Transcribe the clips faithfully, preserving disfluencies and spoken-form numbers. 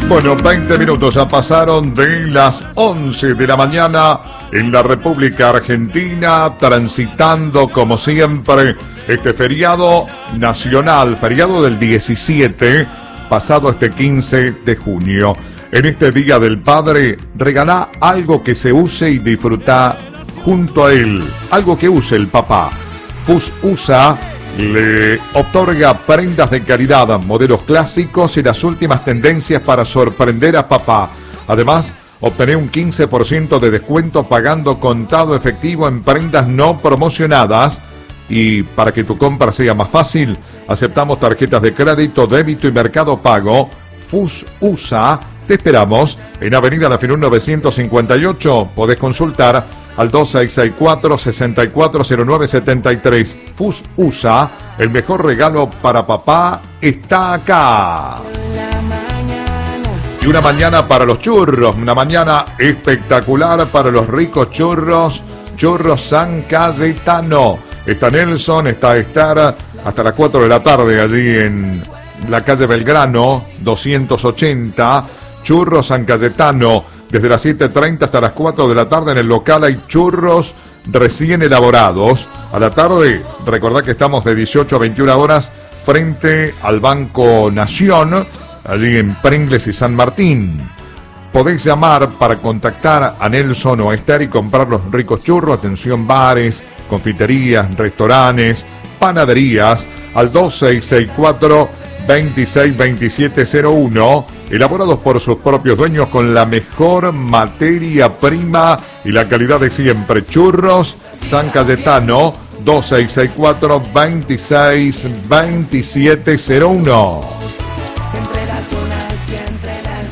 Bueno, veinte minutos ya pasaron de las once de la mañana en la República Argentina, transitando como siempre este feriado nacional, feriado del diecisiete, pasado este quince de junio. En este Día del Padre, regalá algo que se use y disfruta junto a él, algo que use el papá. FUSUSA le otorga prendas de calidad, modelos clásicos y las últimas tendencias para sorprender a papá. Además, obtener un quince por ciento de descuento pagando contado efectivo en prendas no promocionadas. Y para que tu compra sea más fácil, aceptamos tarjetas de crédito, débito y Mercado Pago. FUSUSA, te esperamos en Avenida La Firún novecientos cincuenta y ocho. Podés consultar al dos seis seis cuatro, seis cuatro cero nueve siete tres. FUSUSA, el mejor regalo para papá está acá. Y una mañana para los churros, una mañana espectacular para los ricos churros, Churros San Cayetano. Está Nelson, está Estar hasta las cuatro de la tarde allí en la calle Belgrano, doscientos ochenta, Churros San Cayetano. Desde las siete treinta hasta las cuatro de la tarde en el local hay churros recién elaborados. A la tarde, recordad que estamos de dieciocho a veintiuna horas frente al Banco Nación, allí en Pringles y San Martín. Podéis llamar para contactar a Nelson o a Esther y comprar los ricos churros. Atención, bares, confiterías, restaurantes, panaderías, al dos seis seis cuatro, veintiséis veintisiete cero uno. Elaborados por sus propios dueños con la mejor materia prima y la calidad de siempre. Churros San Cayetano, dos seis seis cuatro, veintiséis veintisiete cero uno. Entre las unas y entre las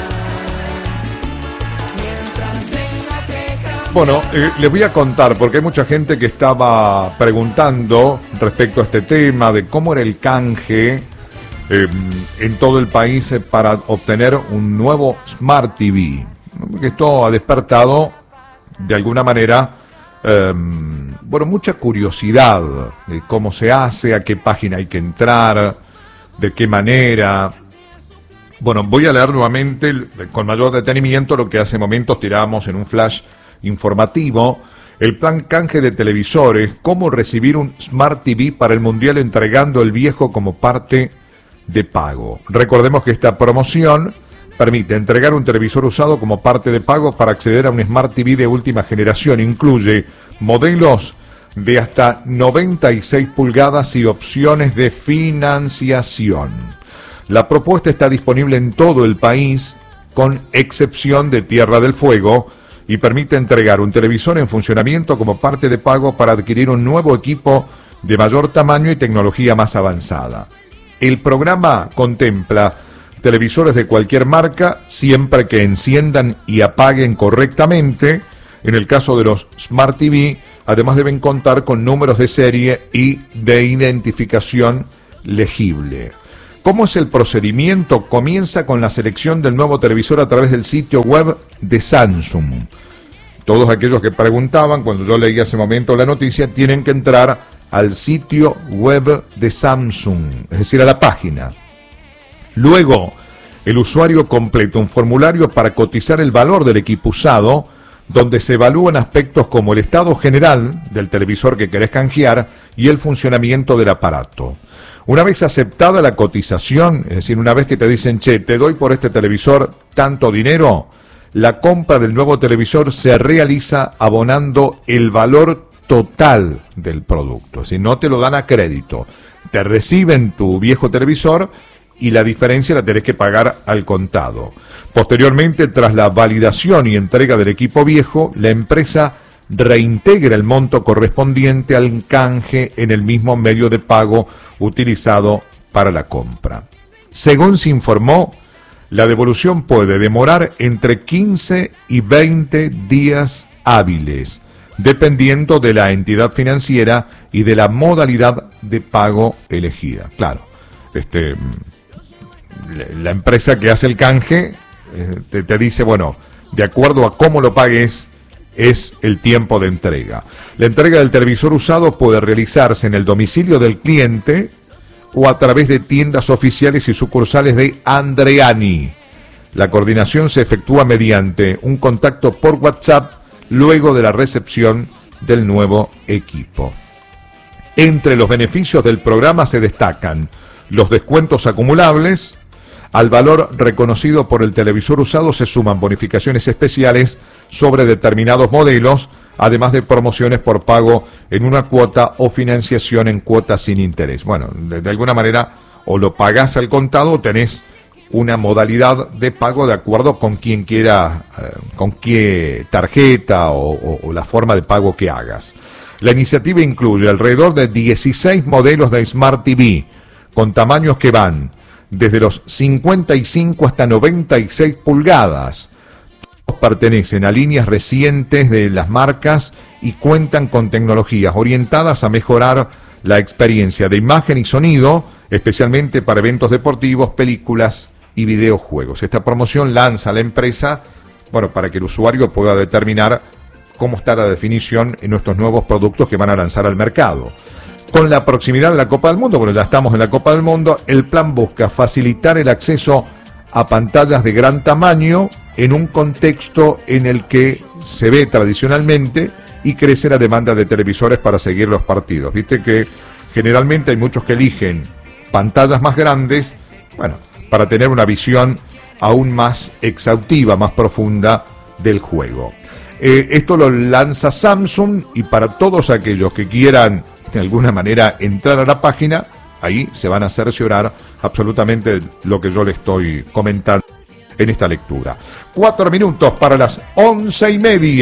demás. Bueno, eh, les voy a contar, porque hay mucha gente que estaba preguntando respecto a este tema de cómo era el canje Eh, en todo el país eh, para obtener un nuevo Smart T V. Porque esto ha despertado de alguna manera eh, bueno, mucha curiosidad de cómo se hace, a qué página hay que entrar, de qué manera. Bueno, voy a leer nuevamente con mayor detenimiento lo que hace momentos tiramos en un flash informativo. El plan canje de televisores, cómo recibir un Smart T V para el Mundial entregando el viejo como parte de pago. Recordemos que esta promoción permite entregar un televisor usado como parte de pago para acceder a un Smart T V de última generación. Incluye modelos de hasta noventa y seis pulgadas y opciones de financiación. La propuesta está disponible en todo el país, con excepción de Tierra del Fuego, y permite entregar un televisor en funcionamiento como parte de pago para adquirir un nuevo equipo de mayor tamaño y tecnología más avanzada. El programa contempla televisores de cualquier marca, siempre que enciendan y apaguen correctamente. En el caso de los Smart T V, además deben contar con números de serie y de identificación legible. ¿Cómo es el procedimiento? Comienza con la selección del nuevo televisor a través del sitio web de Samsung. Todos aquellos que preguntaban, cuando yo leí hace momento la noticia, tienen que entrar al sitio web de Samsung, es decir, a la página. Luego, el usuario completa un formulario para cotizar el valor del equipo usado, donde se evalúan aspectos como el estado general del televisor que querés canjear y el funcionamiento del aparato. Una vez aceptada la cotización, es decir, una vez que te dicen, che, te doy por este televisor tanto dinero, la compra del nuevo televisor se realiza abonando el valor total del producto. Es decir, no te lo dan a crédito. Te reciben tu viejo televisor y la diferencia la tenés que pagar al contado. Posteriormente, tras la validación y entrega del equipo viejo, la empresa reintegra el monto correspondiente al canje en el mismo medio de pago utilizado para la compra. Según se informó, la devolución puede demorar entre quince y veinte días hábiles, dependiendo de la entidad financiera y de la modalidad de pago elegida. Claro, este, la empresa que hace el canje eh, te, te dice, bueno, de acuerdo a cómo lo pagues, es el tiempo de entrega. La entrega del televisor usado puede realizarse en el domicilio del cliente o a través de tiendas oficiales y sucursales de Andreani. La coordinación se efectúa mediante un contacto por WhatsApp luego de la recepción del nuevo equipo. Entre los beneficios del programa se destacan los descuentos acumulables. Al valor reconocido por el televisor usado se suman bonificaciones especiales sobre determinados modelos, además de promociones por pago en una cuota o financiación en cuotas sin interés. Bueno, de, de alguna manera o lo pagás al contado o tenés una modalidad de pago de acuerdo con quien quiera, eh, con qué tarjeta o, o, o la forma de pago que hagas. La iniciativa incluye alrededor de dieciséis modelos de Smart T V con tamaños que van desde los cincuenta y cinco hasta noventa y seis pulgadas. Todos pertenecen a líneas recientes de las marcas y cuentan con tecnologías orientadas a mejorar la experiencia de imagen y sonido, especialmente para eventos deportivos, películas y videojuegos. Esta promoción lanza a la empresa, bueno, para que el usuario pueda determinar cómo está la definición en nuestros nuevos productos que van a lanzar al mercado. Con la proximidad de la Copa del Mundo, bueno, ya estamos en la Copa del Mundo, el plan busca facilitar el acceso a pantallas de gran tamaño en un contexto en el que se ve tradicionalmente y crece la demanda de televisores para seguir los partidos. Viste que generalmente hay muchos que eligen pantallas más grandes, bueno, para tener una visión aún más exhaustiva, más profunda del juego. Eh, esto lo lanza Samsung y para todos aquellos que quieran de alguna manera entrar a la página, ahí se van a cerciorar absolutamente lo que yo le estoy comentando en esta lectura. Cuatro minutos para las once y media.